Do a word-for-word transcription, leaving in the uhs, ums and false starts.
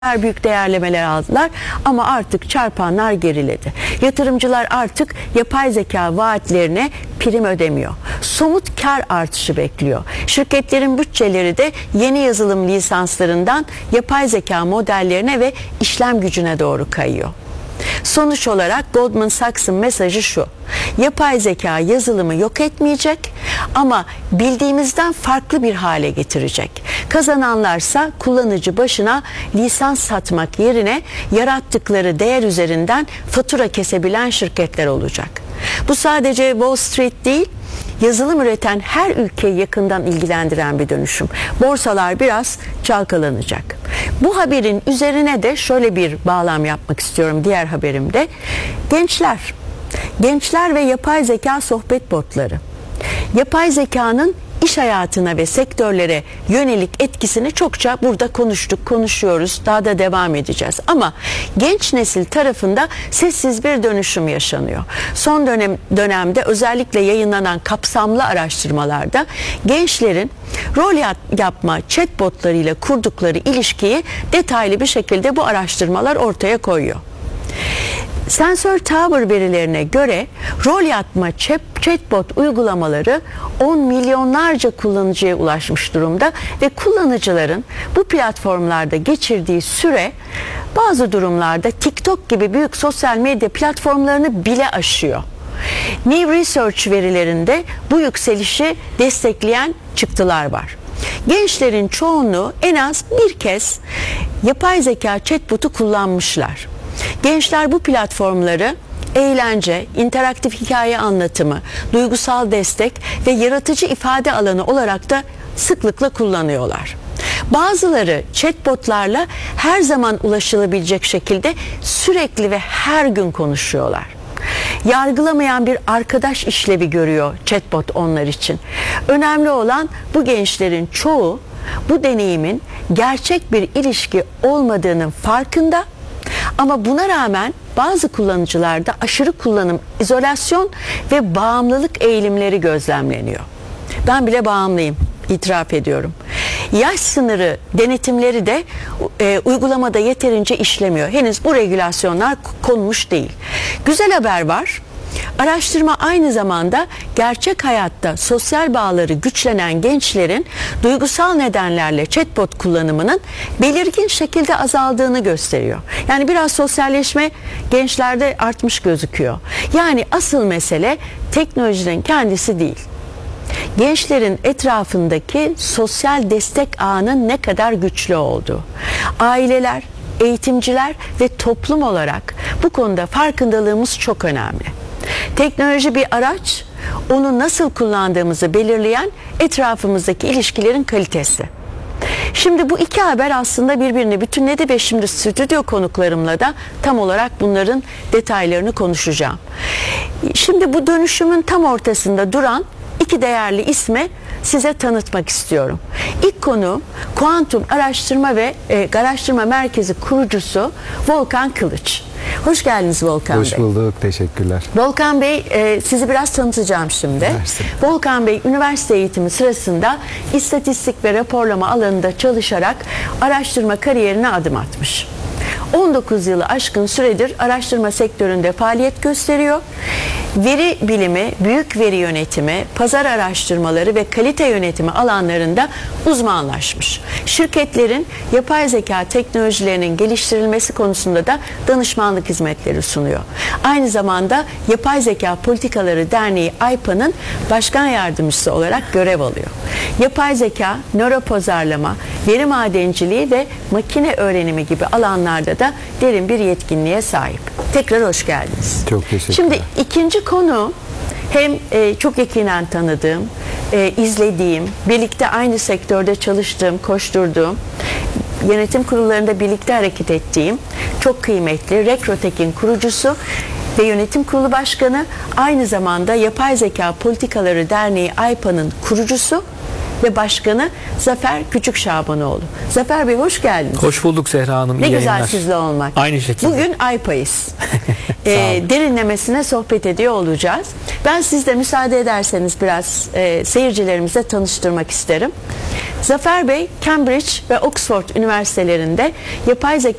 büyük değerlemeler aldılar ama artık çarpanlar geriledi. Yatırımcılar artık yapay zeka vaatlerine prim ödemiyor. Somut kar artışı bekliyor. Şirketlerin bütçeleri de yeni yazılım lisanslarından yapay zeka modellerine ve işlem gücüne doğru kayıyor. Sonuç olarak Goldman Sachs'ın mesajı şu: yapay zeka yazılımı yok etmeyecek ama bildiğimizden farklı bir hale getirecek. Kazananlarsa kullanıcı başına lisans satmak yerine yarattıkları değer üzerinden fatura kesebilen şirketler olacak. Bu sadece Wall Street değil, yazılım üreten her ülkeyi yakından ilgilendiren bir dönüşüm. Borsalar biraz çalkalanacak. Bu haberin üzerine de şöyle bir bağlam yapmak istiyorum diğer haberimde. Gençler, gençler ve yapay zeka sohbet botları. Yapay zekanın iş hayatına ve sektörlere yönelik etkisini çokça burada konuştuk, konuşuyoruz, daha da devam edeceğiz. Ama genç nesil tarafında sessiz bir dönüşüm yaşanıyor. Son dönem dönemde özellikle yayınlanan kapsamlı araştırmalarda gençlerin rol yapma chatbotlarıyla kurdukları ilişkiyi detaylı bir şekilde bu araştırmalar ortaya koyuyor. Sensor Tower verilerine göre rol yapma chatbot uygulamaları on milyonlarca kullanıcıya ulaşmış durumda ve kullanıcıların bu platformlarda geçirdiği süre bazı durumlarda TikTok gibi büyük sosyal medya platformlarını bile aşıyor. New Research verilerinde bu yükselişi destekleyen çıktılar var. Gençlerin çoğunluğu en az bir kez yapay zeka chatbot'u kullanmışlar. Gençler bu platformları eğlence, interaktif hikaye anlatımı, duygusal destek ve yaratıcı ifade alanı olarak da sıklıkla kullanıyorlar. Bazıları chatbotlarla her zaman ulaşılabilecek şekilde sürekli ve her gün konuşuyorlar. Yargılamayan bir arkadaş işlevi görüyor chatbot onlar için. Önemli olan bu gençlerin çoğu bu deneyimin gerçek bir ilişki olmadığının farkında. Ama buna rağmen bazı kullanıcılarda aşırı kullanım, izolasyon ve bağımlılık eğilimleri gözlemleniyor. Ben bile bağımlıyım, itiraf ediyorum. Yaş sınırı denetimleri de e, uygulamada yeterince işlemiyor. Henüz bu regülasyonlar konmuş değil. Güzel haber var. Araştırma aynı zamanda gerçek hayatta sosyal bağları güçlenen gençlerin duygusal nedenlerle chatbot kullanımının belirgin şekilde azaldığını gösteriyor. Yani biraz sosyalleşme gençlerde artmış gözüküyor. Yani asıl mesele teknolojinin kendisi değil. Gençlerin etrafındaki sosyal destek ağının ne kadar güçlü olduğu. Aileler, eğitimciler ve toplum olarak bu konuda farkındalığımız çok önemli. Teknoloji bir araç, onu nasıl kullandığımızı belirleyen etrafımızdaki ilişkilerin kalitesi. Şimdi bu iki haber aslında birbirini bütünledi ve şimdi stüdyo konuklarımla da tam olarak bunların detaylarını konuşacağım. Şimdi bu dönüşümün tam ortasında duran iki değerli ismi size tanıtmak istiyorum. İlk konu Kuantum Araştırma ve e, Araştırma Merkezi kurucusu Volkan Kılıç. Hoş geldiniz Volkan Hoş Bey. Hoş bulduk, teşekkürler. Volkan Bey, e, sizi biraz tanıtacağım şimdi. Mersi. Volkan Bey, üniversite eğitimi sırasında istatistik ve raporlama alanında çalışarak araştırma kariyerine adım atmış. on dokuz yılı aşkın süredir araştırma sektöründe faaliyet gösteriyor. Veri bilimi, büyük veri yönetimi, pazar araştırmaları ve kalite yönetimi alanlarında uzmanlaşmış. Şirketlerin yapay zeka teknolojilerinin geliştirilmesi konusunda da danışmanlık hizmetleri sunuyor. Aynı zamanda Yapay Zeka Politikaları Derneği AYPA'nın başkan yardımcısı olarak görev alıyor. Yapay zeka, nöropazarlama, veri madenciliği ve makine öğrenimi gibi alanlarda da derin bir yetkinliğe sahip. Tekrar hoş geldiniz. Çok teşekkürler. Şimdi ikinci konu hem e, çok yakinen tanıdığım, e, izlediğim, birlikte aynı sektörde çalıştığım, koşturduğum, yönetim kurullarında birlikte hareket ettiğim çok kıymetli Rekrotek'in kurucusu ve yönetim kurulu başkanı, aynı zamanda Yapay Zeka Politikaları Derneği AYPA'nın kurucusu ve başkanı Zafer Küçükşabanoğlu. Zafer Bey hoş geldiniz. Hoş bulduk Zehra Hanım. Ne İyi güzel yayınlar. sizle olmak. Aynı şekilde. Bugün AYPA'yız. e, derinlemesine sohbet ediyor olacağız. Ben siz de müsaade ederseniz biraz e, seyircilerimize tanıştırmak isterim. Zafer Bey, Cambridge ve Oxford üniversitelerinde yapay zeka